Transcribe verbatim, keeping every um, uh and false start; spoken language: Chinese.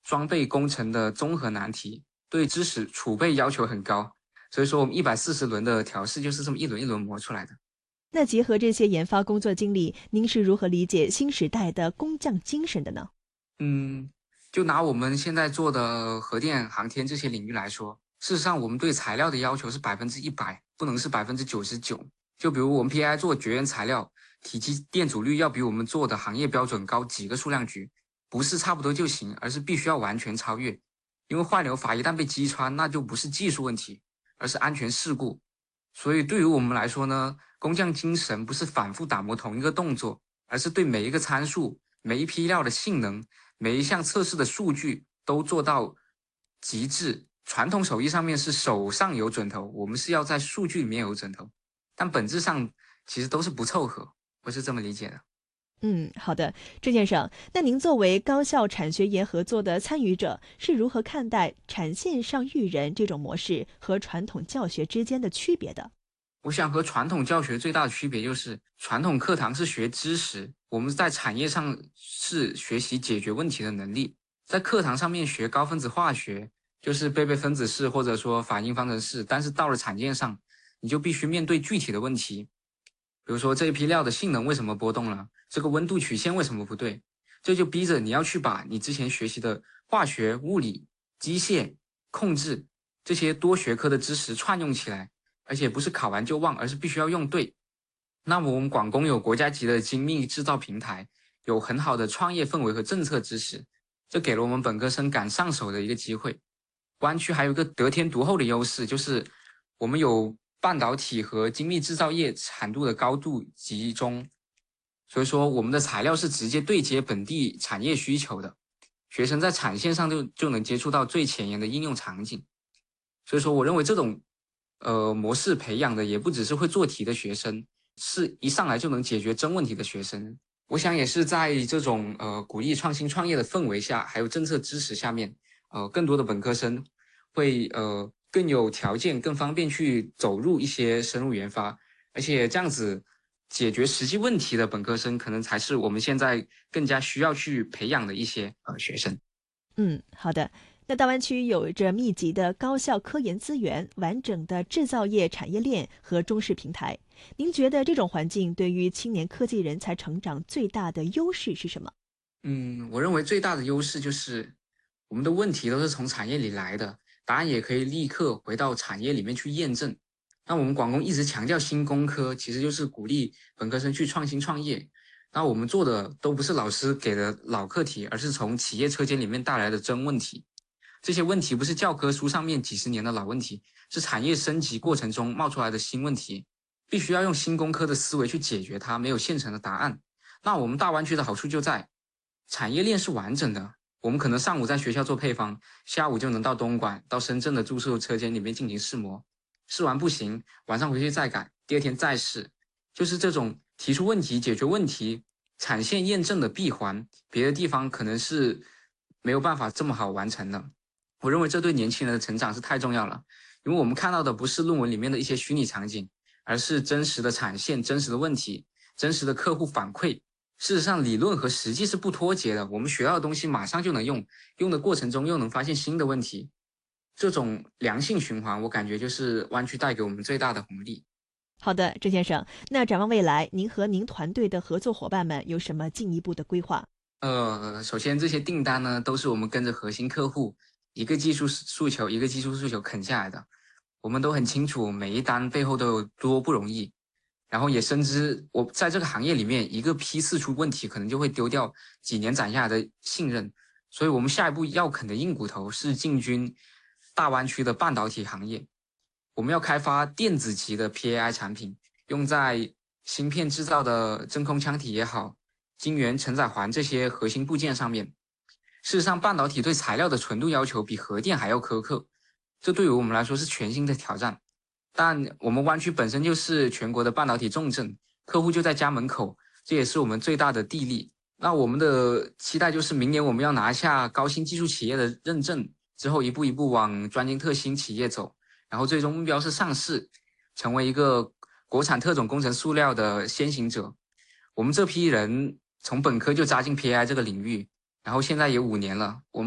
装备工程的综合难题，对知识储备要求很高。所以说我们一百四十轮的调试就是这么一轮一轮磨出来的。 那结合这些研发工作经历，您是如何理解新时代的工匠精神的呢？ 嗯，就拿我们现在做的核电、航天这些领域来说，事实上我们对材料的要求是百分之一百，不能是百分之九十九。就比如我们 P A I 做绝缘材料，体积电阻率要比我们做的行业标准高几个数量级，不是差不多就行，而是必须要完全超越。因为坏流阀一旦被击穿，那就不是技术问题，而是安全事故。所以对于我们来说呢，工匠精神不是反复打磨同一个动作，而是对每一个参数、每一批料的性能、每一项测试的数据都做到极致。传统手艺上面是手上有准头，我们是要在数据里面有准头，但本质上其实都是不凑合，我是这么理解的。 嗯，好的，郑先生，那您作为高校产学研合作的参与者，是如何看待产线上育人这种模式和传统教学之间的区别的？ 我想和传统教学最大的区别就是，传统课堂是学知识，我们在产业上是学习解决问题的能力。在课堂上面学高分子化学，就是背背分子式或者说反应方程式，但是到了产线上，你就必须面对具体的问题，比如说这一批料的性能为什么波动了，这个温度曲线为什么不对，这就逼着你要去把你之前学习的化学、物理、机械、控制这些多学科的知识串用起来，而且不是考完就忘，而是必须要用对。那么我们广工有国家级的精密制造平台，有很好的创业氛围和政策支持，这给了我们本科生赶上手的一个机会。湾区还有一个得天独厚的优势，就是我们有半导体和精密制造业产度的高度集中，所以说我们的材料是直接对接本地产业需求的，学生在产线上就就能接触到最前沿的应用场景。所以说我认为这种呃模式培养的也不只是会做题的学生，是一上来就能解决真问题的学生。我想也是在这种呃鼓励创新创业的氛围下，还有政策支持下面，呃更多的本科生会呃更有条件、更方便去走入一些深入研发，而且这样子解决实际问题的本科生，可能才是我们现在更加需要去培养的一些呃学生。 嗯，好的。那大湾区有着密集的高校科研资源、完整的制造业产业链和中式平台。您觉得这种环境对于青年科技人才成长最大的优势是什么？ 嗯，我认为最大的优势就是我们的问题都是从产业里来的，答案也可以立刻回到产业里面去验证。那我们广工一直强调新工科，其实就是鼓励本科生去创新创业。那我们做的都不是老师给的老课题，而是从企业车间里面带来的真问题。这些问题不是教科书上面几十年的老问题，是产业升级过程中冒出来的新问题，必须要用新工科的思维去解决它，没有现成的答案。那我们大湾区的好处就在产业链是完整的，我们可能上午在学校做配方，下午就能到东莞、到深圳的注塑车间里面进行试模，试完不行，晚上回去再改，第二天再试，就是这种提出问题、解决问题、产线验证的闭环，别的地方可能是没有办法这么好完成的。我认为这对年轻人的成长是太重要了，因为我们看到的不是论文里面的一些虚拟场景，而是真实的产线、真实的问题、真实的客户反馈。事实上，理论和实际是不脱节的，我们学到的东西马上就能用，用的过程中又能发现新的问题，这种良性循环，我感觉就是湾区带给我们最大的红利。 好的，郑先生，那展望未来，您和您团队的合作伙伴们有什么进一步的规划？ 呃，首先这些订单呢，都是我们跟着核心客户一个技术诉求一个技术诉求啃下来的，我们都很清楚每一单背后都有多不容易，然后也深知我在这个行业里面一个批次出问题，可能就会丢掉几年攒下来的信任，所以我们下一步要啃的硬骨头是进军大湾区的半导体行业，我们要开发电子级的 P A I 产品，用在芯片制造的真空腔体也好，晶圆承载环这些核心部件上面。事实上，半导体对材料的纯度要求比核电还要苛刻，这对于我们来说是全新的挑战。但我们湾区本身就是全国的半导体重镇，客户就在家门口，这也是我们最大的地利。那我们的期待就是明年我们要拿下高新技术企业的认证，之后一步一步往专精特新企业走，然后最终目标是上市，成为一个国产特种工程塑料的先行者。我们这批人从本科就扎进 P A I 这个领域，然后现在也五年了，我们